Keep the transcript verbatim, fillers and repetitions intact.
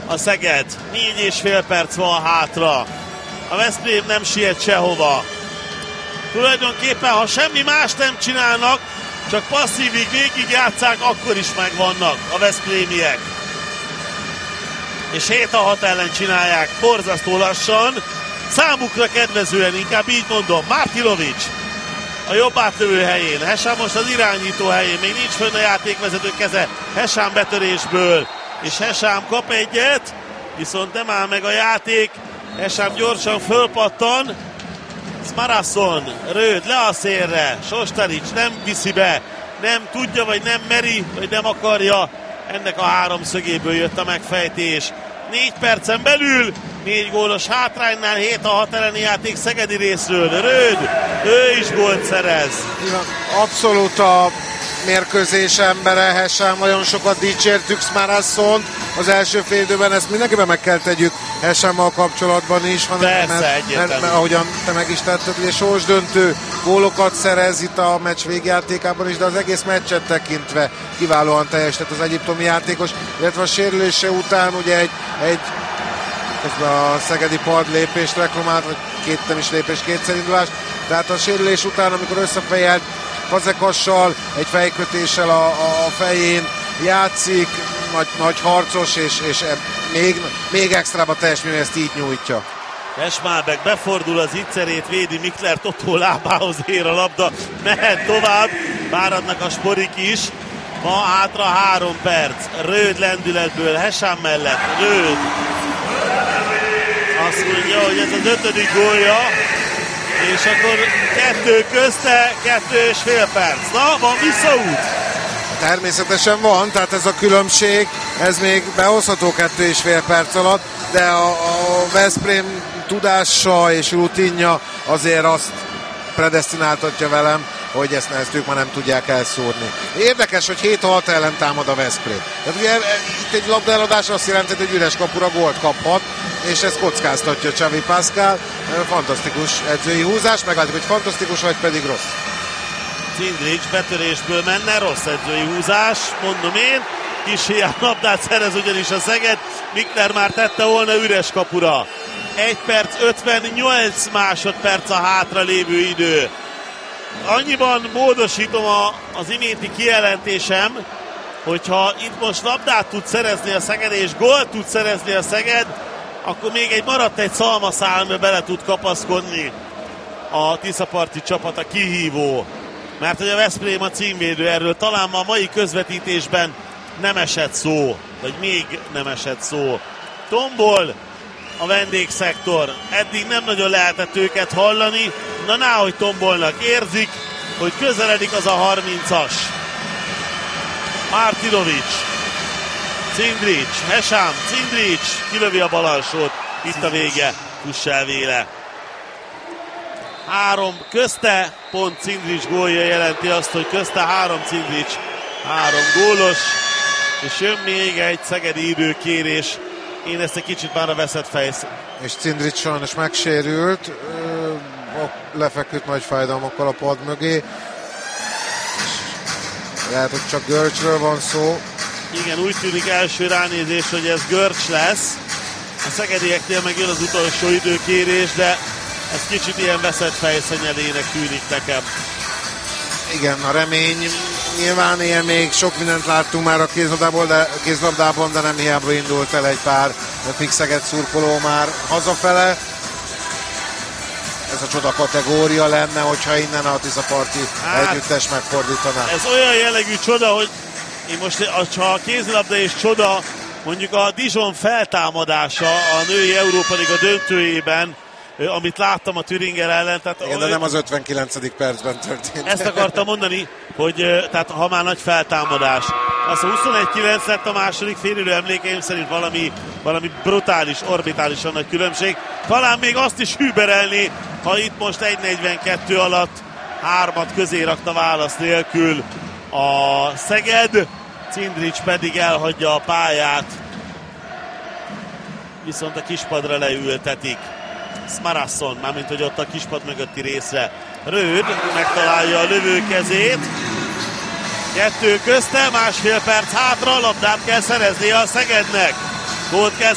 a Szeged. Négy és fél perc van hátra. A Veszprém nem siet sehova. Tulajdonképpen, ha semmi más nem csinálnak, csak passzívig végigjátszák, akkor is megvannak a veszprémiek. És hét a hat ellen csinálják, borzasztó lassan, számukra kedvezően, inkább így mondom. Mártilovics a jobb átlövő helyén, Hesám most az irányító helyén, még nincs fönn a játékvezető keze, Hesám betörésből, és Hesám kap egyet, viszont nem áll meg a játék, Hesám gyorsan fölpattan, Smarasson, Röd le a szélre, Sostarics nem viszi be, nem tudja, vagy nem meri, vagy nem akarja, ennek a háromszögéből jött a megfejtés. Négy percen belül, négy gólos hátránynál, hét a hat elleni játék szegedi részről. Röd, ő is gólt szerez. Abszolút a mérkőzés embere, Hesám, nagyon sokat dicsértük Smarassont az első fél időben, ezt mindenképpen meg kell tegyük Hesámmal kapcsolatban is, Persze, mert, mert, mert, mert ahogyan te meg is tetted, ugye sorsdöntő gólokat szerez itt a meccs végjátékában is, de az egész meccset tekintve kiválóan teljesített az egyiptomi játékos, illetve a sérülése után ugye egy, egy közben a szegedi pad lépést reklamált, vagy két nem is lépés, kétszer indulást, tehát a sérülés után, amikor összefejelt Fazekassal, egy fejkötéssel a, a fején játszik, nagy, nagy harcos, és, és még, még extrába teljesíteni, ezt így nyújtja. Esmálbek befordul, az ígyszerét védi, Mikler Totó lábához ér a labda, mehet tovább, váradnak a sporik is. Ma hátra három perc, Röd lendületből, Hesám mellett, Röd. Azt mondja, hogy ez az ötödik gólja, és akkor kettő közte, kettő és fél perc. Na, van visszaút? Természetesen van, tehát ez a különbség, ez még behozható kettő és fél perc alatt, de a, a Veszprém tudása és rutinja azért azt predesztináltatja velem, hogy ezt, ezt ők már nem tudják elszórni. Érdekes, hogy hét hat ellen támad a Veszprém. Tehát ugye itt egy labdaeladás azt jelenti, hogy egy üres kapura gólt kaphat, és ezt kockáztatja Xavi Pascal. Fantasztikus edzői húzás, meglátjuk, hogy fantasztikus, vagy pedig rossz. Cindrics betörésből menne, rossz edzői húzás, mondom én. Kis hiány labdát szerez ugyanis a Szeged, Mikler már tette volna üres kapura. egy perc ötvennyolc másodperc a hátra lévő idő. Annyiban módosítom a, az iménti kijelentésem, hogyha itt most labdát tud szerezni a Szeged, és gólt tud szerezni a Szeged, akkor még egy maradt egy szalmaszál, amiben bele tud kapaszkodni a tiszaparti csapat, a kihívó. Mert hogy a Veszprém a címvédő, erről talán a mai közvetítésben nem esett szó, vagy még nem esett szó. Tombol a vendégszektor. Eddig nem nagyon lehetett őket hallani, na náhogy tombolnak, érzik, hogy közeledik az a harmincas. Mártilovics, Cindrics, Hesám, Cindrics, kilövi a bal alsót, itt a vége, fuss el véle. Három közte, pont Cindrics gólja jelenti azt, hogy közte három Cindrics, három gólos, és jön még egy szegedi időkérés. Én ezt egy kicsit már a veszett fejsz. És Cindrics sajnos megsérült, lefeküdt nagy fájdalmakkal a pad mögé. Lehet, hogy csak Görcsről van szó. Igen, úgy tűnik első ránézés, hogy ez Görcs lesz. A szegedieknél meg jön az utolsó időkérés, de ez kicsit ilyen veszett fejszennyedének tűnik nekem. Igen, a remény nyilván ilyen, még sok mindent láttunk már a kézlabdában, de, kézlabdában, de nem hiába indult el egy pár Pik Szeged szurkoló már hazafele. Ez a csoda kategória lenne, hogyha innen a tiszaparti hát, együttes megfordítaná. Ez olyan jellegű csoda, hogy én most, ha a kézlabda és csoda, mondjuk a Dijon feltámadása a női Európa Liga döntőjében, amit láttam a Thüringer ellen. Tehát igen, de nem az ötvenkilencedik percben történt. Ezt akartam mondani, hogy tehát ha már nagy feltámadás. Az a huszonegy kilenc lett a második félidő, emlékeim szerint valami, valami brutális, orbitálisan nagy különbség. Talán még azt is hűberelni, ha itt most egy negyvenkettő alatt hármat közé rakta válasz nélkül a Szeged. Cindrics pedig elhagyja a pályát, viszont a kispadra leültetik. Smarasson, mármint hogy ott a kispad mögötti részre. Röd megtalálja a lövőkezét. Kettő közte, másfél perc hátra, labdát kell szereznie a Szegednek. Gólt kell